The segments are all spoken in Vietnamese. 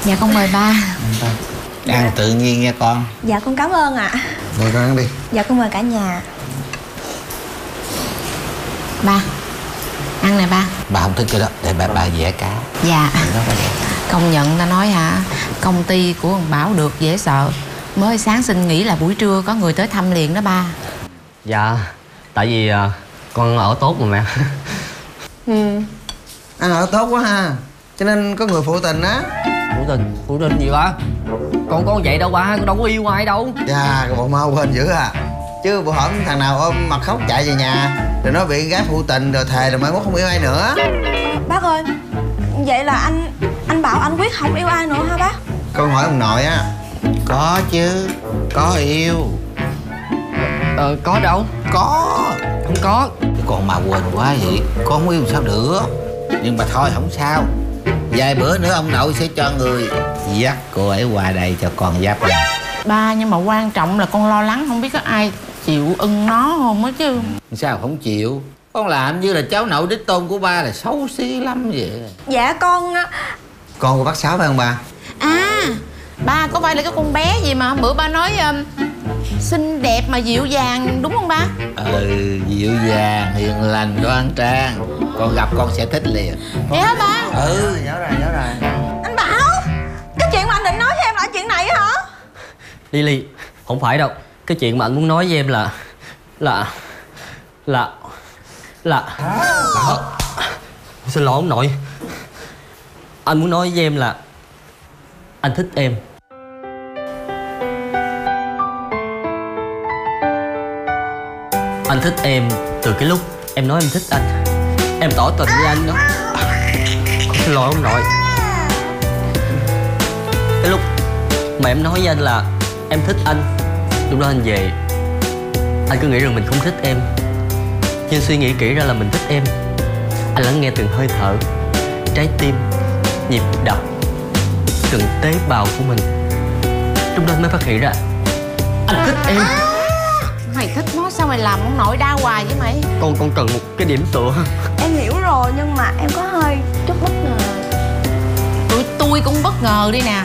Dạ con mời ba. Ăn tự nhiên nha con. Dạ con cảm ơn ạ. Ngồi con ăn đi. Dạ con mời cả nhà. Ba, ăn nè ba. Bà không thích cái đó, để bà vẽ cá. Dạ. Nó có đẹp. Công nhận ta nói hả, công ty của thằng Bảo được dễ sợ. Mới sáng xin nghỉ là buổi trưa có người tới thăm liền đó ba. Dạ, tại vì con ở tốt mà mẹ. Ăn ở tốt quá ha, cho nên có người phụ tình á. Phụ tình gì ba? Con vậy đâu ba, con đâu có yêu ai đâu. Dạ, cái bộ mau quên dữ à. Chứ bữa hổm thằng nào ôm mặt khóc chạy về nhà rồi nói bị gái phụ tình rồi thề rồi mai mốt không yêu ai nữa. Bác ơi, vậy là anh bảo anh quyết không yêu ai nữa hả bác? Con hỏi ông nội á. Có chứ, có yêu. Có đâu. Có. Không có. Còn mà quên quá vậy, con không yêu sao được. Nhưng mà thôi không sao. Vài bữa nữa ông nội sẽ cho người dắt cô ấy qua đây cho con giáp này. Ba, nhưng mà quan trọng là con lo lắng không biết có ai chịu ưng nó không á chứ. Sao không chịu? Con làm như là cháu nội đích tôn của ba là xấu xí lắm vậy. Dạ con... Con của bác Sáu phải không ba? À, ba có phải là cái con bé gì mà bữa ba nói xinh đẹp mà dịu dàng đúng không ba? Dịu dàng, hiền lành, đoan trang. Con gặp con sẽ thích liền. Vậy hả ba? Nhớ rồi. Anh Bảo, cái chuyện mà anh định nói với em là chuyện này hả? Lily, không phải đâu. Cái chuyện mà anh muốn nói với em là xin lỗi ông nội. Anh muốn nói với em là anh thích em. Anh thích em từ cái lúc em nói em thích anh. Em tỏ tình với anh đó. Con xin lỗi ông nội. Cái lúc mà em nói với anh là em thích anh, lúc đó anh về, anh cứ nghĩ rằng mình không thích em. Nhưng suy nghĩ kỹ ra là mình thích em. Anh lắng nghe từng hơi thở, trái tim, nhịp đập, từng tế bào của mình. Lúc đó anh mới phát hiện ra anh thích em. Mày thích nó sao mày làm ông nội đau hoài với mày? Con cần một cái điểm tựa. Em hiểu rồi, nhưng mà em có hơi chút bất ngờ. Tụi tôi cũng bất ngờ đi nè.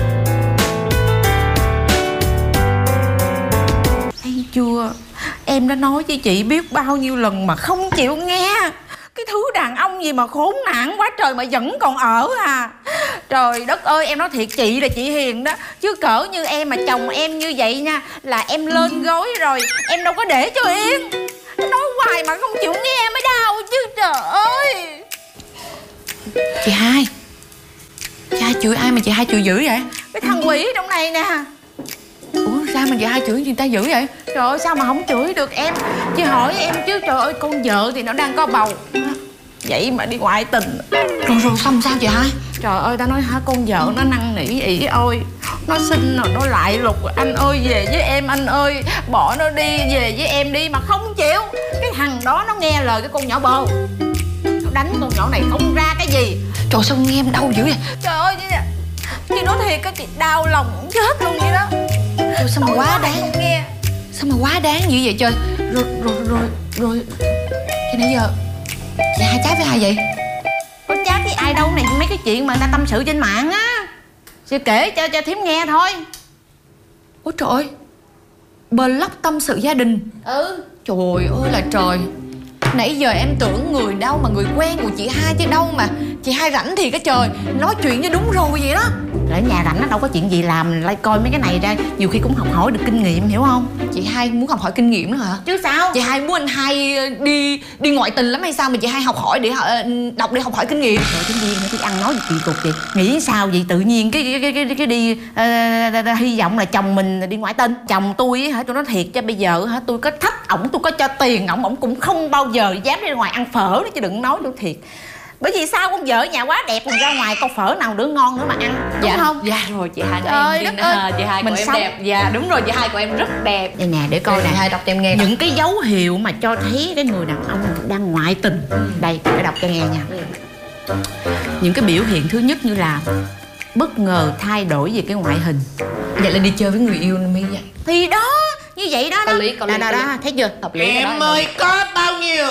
Thấy chưa, em đã nói với chị biết bao nhiêu lần mà không chịu nghe. Cái thứ đàn ông gì mà khốn nạn quá trời mà vẫn còn ở à. Trời đất ơi, em nói thiệt chị là chị hiền đó. Chứ cỡ như em mà chồng em như vậy nha là em lên gối rồi. Em đâu có để cho yên. Nói hoài mà không chịu nghe mới đau chứ trời ơi. Chị hai chửi ai mà chị hai chửi dữ vậy? Cái thằng quỷ trong này nè. Ủa sao mà chị hai chửi người ta dữ vậy? Trời ơi sao mà không chửi được em? Chị hỏi em chứ trời ơi, con vợ thì nó đang có bầu vậy mà đi ngoại tình. Rồi xong sao chị hai? Trời ơi ta nói hả, con vợ nó năn nỉ ỉ ôi. Nó xin rồi nó lại lục. Anh ơi về với em anh ơi. Bỏ nó đi về với em đi mà không chịu. Cái thằng đó nó nghe lời cái con nhỏ bồ. Nó đánh con nhỏ này không ra cái gì. Trời sao nghe em đau dữ vậy? Trời ơi chị nói thiệt á, chị đau lòng chết luôn vậy đó. Trời sao mà quá đáng nghe. Sao mà quá đáng như vậy trời. Rồi Chứ nãy giờ chị hai trái với ai vậy? Có trái với ai đâu này, mấy cái chuyện mà người ta tâm sự trên mạng á. Chị kể cho thím nghe thôi. Ôi trời ơi, blog tâm sự gia đình. Trời ơi là trời. Nãy giờ em tưởng người đâu mà người quen của chị hai chứ đâu mà chị hai rảnh thì cái trời. Nói chuyện cho đúng rồi vậy đó. Ở nhà rảnh nó đâu có chuyện gì làm, lại coi mấy cái này ra. Nhiều khi cũng học hỏi được kinh nghiệm, hiểu không? Chị hai muốn học hỏi kinh nghiệm nữa hả? Chứ sao? Chị hai muốn anh hai đi ngoại tình lắm hay sao mà chị hai học hỏi để đọc để học hỏi kinh nghiệm? Rồi cái gì nữa thì ăn nói gì kỳ cục vậy? Nghĩ sao vậy? Tự nhiên cái đi hy vọng là chồng mình đi ngoại tình. Chồng tôi hả, tôi nói thiệt cho bây giờ hả, tôi có thách ổng, tôi có cho tiền ổng cũng không bao giờ dám đi ngoài ăn phở đó, chứ đừng nói tôi thiệt. Bởi vì sao con vợ nhà quá đẹp, còn ra ngoài con phở nào đỡ ngon nữa mà ăn, đúng không? Dạ rồi chị hai của em chị hai của em sống đẹp. Dạ đúng rồi, chị hai của em rất đẹp. Đây nè, để coi nè, hai đọc cho em nghe. Những cái dấu hiệu mà cho thấy cái người đàn ông đang ngoại tình. Đây, để đọc cho nghe nha. Những cái biểu hiện thứ nhất như là bất ngờ thay đổi về cái ngoại hình. Vậy là đi chơi với người yêu nên mới vậy. Thì đó, như vậy đó. Có lý. Đó, thấy chưa? Hợp lý. Em ơi có bao nhiêu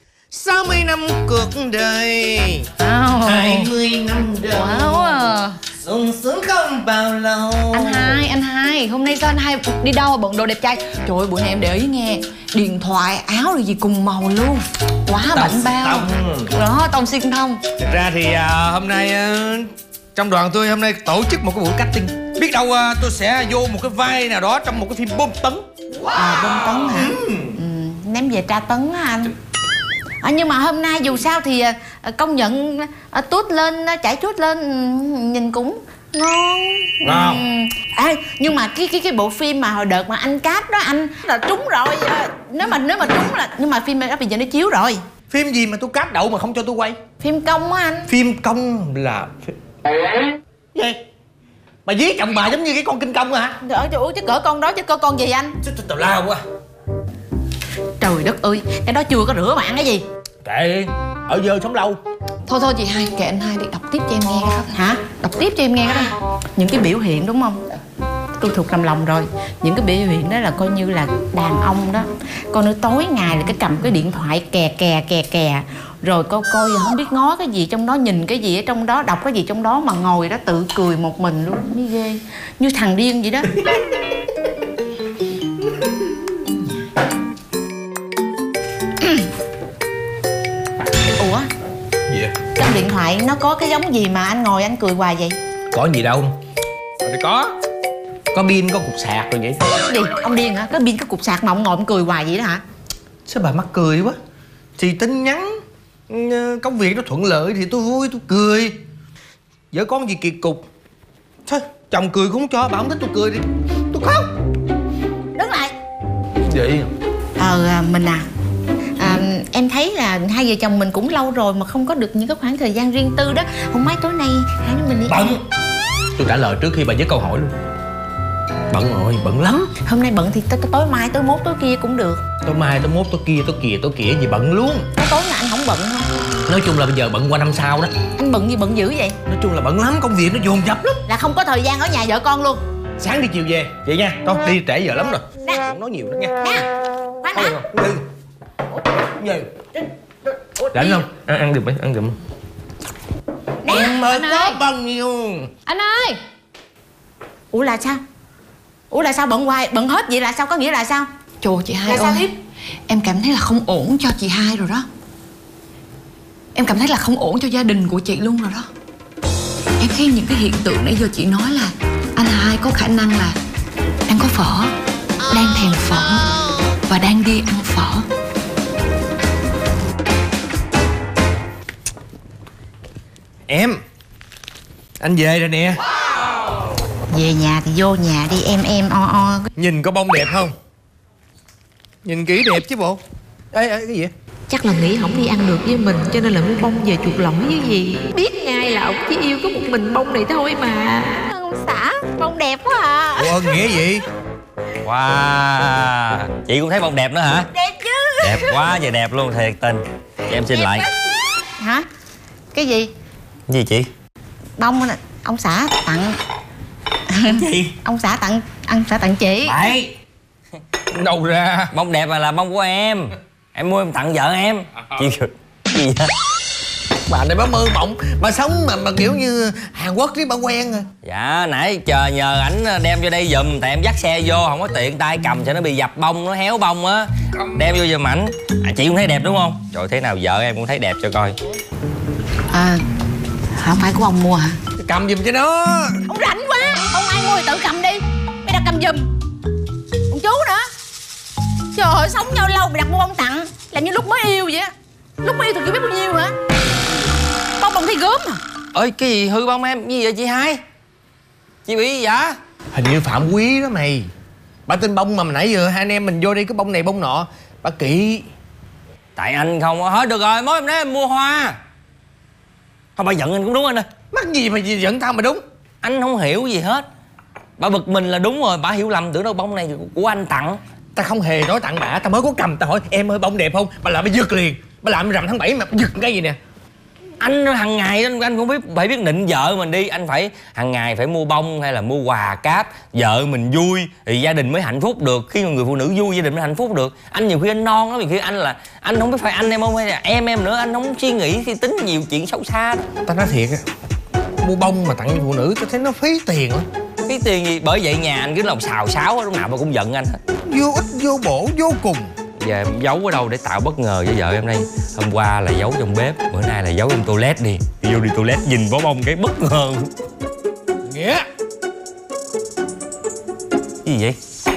60 năm cuộc đời, 20 năm đời, sung sướng không bao lâu. Anh hai, hôm nay sao anh hai đi đâu mà bận đồ đẹp trai? Trời ơi, bữa nay em để ý nghe, điện thoại, áo rồi gì cùng màu luôn. Quá bảnh bao. Đó, tông xuyên thông. Thực ra thì hôm nay trong đoàn tôi hôm nay tổ chức một cái buổi casting. Biết đâu tôi sẽ vô một cái vai nào đó trong một cái phim bom tấn. Bom tấn hả? Ném về tra tấn á anh. Nhưng mà hôm nay dù sao thì công nhận tuốt lên, chảy tuốt lên nhìn cũng ngon. Nhưng mà cái bộ phim mà hồi đợt mà anh cáp đó anh là trúng rồi. Nếu mà trúng là, nhưng mà phim đó bây giờ nó chiếu rồi. Phim gì mà tôi cáp đậu mà không cho tôi quay? Phim công á anh. Phim công là gì? Bà dí chồng bà giống như cái con kinh công hả? Trời ơi chứ cỡ con đó chứ cỡ con gì anh? Tào lao quá. Trời đất ơi, cái đó chưa có rửa mà ăn cái gì? Kệ, ở dơ sống lâu. Thôi chị hai, kệ anh hai đi, đọc tiếp cho em nghe cái đó. Hả? Đọc tiếp cho em nghe cái đó. Những cái biểu hiện đúng không? Tôi thuộc nằm lòng rồi. Những cái biểu hiện đó là coi như là đàn ông đó. Coi nữa tối ngày là cái cầm cái điện thoại kè. Rồi coi không biết ngó cái gì trong đó, nhìn cái gì ở trong đó, đọc cái gì trong đó mà ngồi đó tự cười một mình luôn. Như ghê, như thằng điên vậy đó. Ủa? Gì vậy? Trong điện thoại nó có cái giống gì mà anh ngồi anh cười hoài vậy? Có gì đâu. Thì có pin, có cục sạc rồi vậy. Cái gì? Ông điên hả? Có pin có cục sạc mà ông ngồi ông cười hoài vậy đó hả? Sao bà mắc cười quá? Thì tin nhắn công việc nó thuận lợi thì tôi vui tôi cười. Vợ con gì kỳ cục. Thôi chồng cười cũng không cho, bà không thích tôi cười đi tôi khóc. Đứng lại. Vậy Mình em thấy là hai vợ chồng mình cũng lâu rồi mà không có được những cái khoảng thời gian riêng tư đó. Hôm mai tối nay hai đứa mình đi bận. Tôi trả lời trước khi bà dứt câu hỏi luôn. Bận rồi, bận lắm. Hôm nay bận thì tối mai, tối mốt, tối kia cũng được. Tối mai, tối mốt, tối kia gì bận luôn. Tối là anh không bận không? Nói chung là bây giờ bận qua năm sau đó. Anh bận gì bận dữ vậy? Nói chung là bận lắm, công việc nó dồn dập lắm. Là không có thời gian ở nhà vợ con luôn. Sáng đi chiều về, vậy nha. Thôi đi trễ giờ lắm rồi. Nè. Đừng nói nhiều nữa nha. Nè, khoan đã. Về. Rảnh không? Ăn giùm đi, ăn giùm. Nè, Em ơi, anh có ơi. bao nhiêu? Anh ơi. Ủa là sao bận hoài, bận hết vậy là sao, có nghĩa là sao? Trời chị hai Là sao ơi, tiếp? em cảm thấy là không ổn cho chị hai rồi đó. Em cảm thấy là không ổn cho gia đình của chị luôn rồi đó. Em thấy những cái hiện tượng nãy giờ chị nói là anh hai có khả năng là đang có phở, đang thèm phở và đang đi ăn phở. Em, anh về rồi nè. Về nhà thì vô nhà đi em o. Nhìn có bông đẹp không? Nhìn kỹ đẹp chứ bộ. Ê, cái gì vậy? Chắc là nghĩ không đi ăn được với mình cho nên là mua bông về chuộc lỗi với gì. Biết ngay là ông chỉ yêu có một mình bông này thôi mà. Ông xã, bông đẹp quá à. Ủa nghĩa gì? Wow, chị cũng thấy bông đẹp nữa hả? Đẹp chứ. Đẹp quá trời đẹp luôn, thiệt tình. Cho em xin lại. Hả? Cái gì? Cái gì chị? Bông nè, ông xã tặng. Gì? Ông xã tặng chị. Bậy. Đâu ra? Bông đẹp là bông của em. Em mua em tặng vợ em. Chị gì vậy? Bà này bà mơ mộng. Bà sống mà kiểu như Hàn Quốc chứ bà quen rồi. Dạ nãy chờ nhờ ảnh đem vô đây giùm. Tại em dắt xe vô không có tiện tay cầm cho nó bị dập bông, nó héo bông á. Đem vô giùm ảnh. Chị cũng thấy đẹp đúng không? Trời, thế nào vợ em cũng thấy đẹp cho coi. Không phải của ông mua hả? Cầm giùm cho nó. Ông rảnh quá. Ông ai mua thì tự cầm đi. Mày đặt cầm giùm. Còn chú nữa. Trời ơi, sống nhau lâu mày đặt mua bông tặng. Làm như lúc mới yêu vậy á. Lúc mới yêu thì chưa biết bao nhiêu hả? Bông thi gớm à? Ơi cái gì hư bông em? Gì vậy chị hai? Chị bị gì vậy? Hình như Phạm Quý đó mày. Bà tin bông mà nãy giờ hai anh em mình vô đi cái bông này bông nọ. Bà kỵ. Tại anh không hết được rồi, mới em nói em mua hoa. Thôi bà giận anh cũng đúng anh ơi. Mắc gì mà giận tao mà đúng. Anh không hiểu gì hết. Bà bực mình là đúng rồi, bà hiểu lầm, tưởng đâu bông này của anh tặng. Tao không hề nói tặng bả, tao mới có cầm, tao hỏi em ơi bông đẹp không? Bà làm bà giật liền. Bà làm rằm tháng 7 mà giật cái gì nè. Anh hàng ngày anh cũng phải biết định vợ mình đi. Anh phải hàng ngày phải mua bông hay là mua quà cáp. Vợ mình vui thì gia đình mới hạnh phúc được. Khi mà người phụ nữ vui gia đình mới hạnh phúc được. Anh nhiều khi anh non lắm, nhiều khi anh là anh không biết phải anh em không hay là em nữa. Anh không suy nghĩ thì tính nhiều chuyện xấu xa đó. Tao nói thiệt á, mua bông mà tặng cho phụ nữ tôi thấy nó phí tiền lắm. Cái tiền gì? Bởi vậy nhà anh cứ lòng xào xáo lúc nào mà cũng giận anh hết. Vô ích vô bổ vô cùng. Giờ em giấu ở đâu để tạo bất ngờ với vợ em đây? Hôm qua là giấu trong bếp, bữa nay là giấu trong toilet đi. Đi vô đi toilet nhìn bó bông cái bất ngờ. Nghĩa. Cái gì vậy?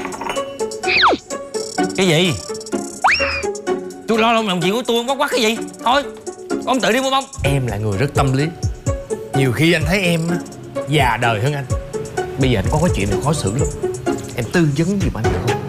Cái gì? Tôi lo làm chuyện của tôi, không quắc cái gì. Thôi, ông tự đi mua bông. Em là người rất tâm lý. Nhiều khi anh thấy em á, già đời hơn anh. Bây giờ anh có chuyện này khó xử lắm. Em tư vấn giùm anh được không?